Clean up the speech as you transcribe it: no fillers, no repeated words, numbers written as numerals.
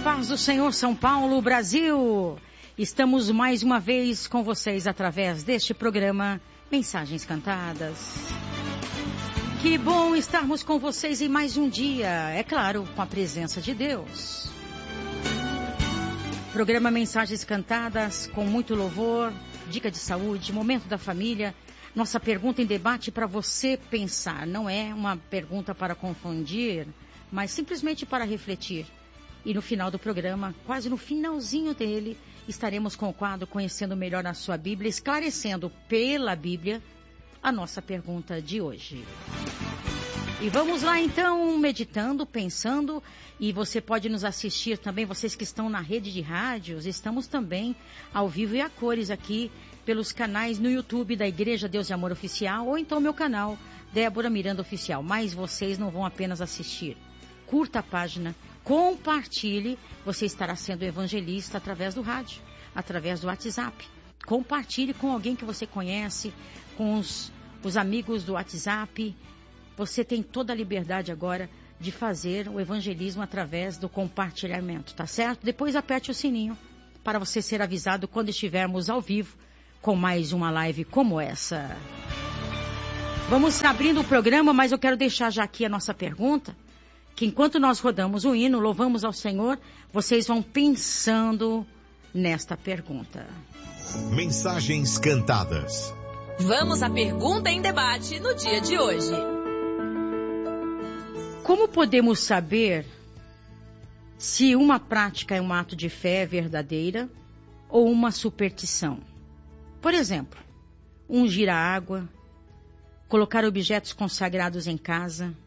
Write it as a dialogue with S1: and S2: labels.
S1: paz do Senhor, São Paulo, Brasil. Estamos mais uma vez com vocês através deste programa Mensagens Cantadas. Que bom estarmos com vocês em mais um dia, é claro, com a presença de Deus. Programa Mensagens Cantadas, com muito louvor, dica de saúde, momento da família. Nossa pergunta em debate para você pensar, não é uma pergunta para confundir, mas simplesmente para refletir. E no final do programa, quase no finalzinho dele, estaremos com o quadro Conhecendo Melhor a Sua Bíblia, esclarecendo pela Bíblia a nossa pergunta de hoje. E vamos lá então, meditando, pensando, e você pode nos assistir também, vocês que estão na rede de rádios, estamos também ao vivo e a cores aqui pelos canais no YouTube da Igreja Deus e Amor Oficial, ou então meu canal, Débora Miranda Oficial. Mas vocês não vão apenas assistir. Curta a página, compartilhe, você estará sendo evangelista através do rádio, através do WhatsApp. Compartilhe com alguém que você conhece, com os amigos do WhatsApp. Você tem toda a liberdade agora de fazer o evangelismo através do compartilhamento, tá certo? Depois aperte o sininho para você ser avisado quando estivermos ao vivo com mais uma live como essa. Vamos abrindo o programa, mas eu quero deixar já aqui a nossa pergunta, que enquanto nós rodamos o hino, louvamos ao Senhor, vocês vão pensando nesta pergunta.
S2: Mensagens Cantadas.
S3: Vamos à pergunta em debate no dia de hoje.
S1: Como podemos saber se uma prática é um ato de fé verdadeira ou uma superstição? Por exemplo, ungir a água, colocar objetos consagrados em casa,